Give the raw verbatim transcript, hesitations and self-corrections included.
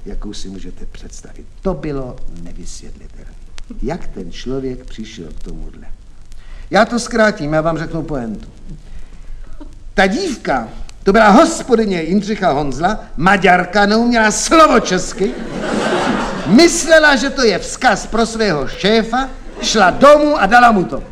jakou si můžete představit. To bylo nevysvětlitelné. Jak ten člověk přišel k tomuhle? Já to zkrátím, já vám řeknu pointu. Ta dívka, to byla hospodyně Jindřicha Honzla, Maďarka, neuměla slovo česky, myslela, že to je vzkaz pro svého šéfa, šla domů a dala mu to.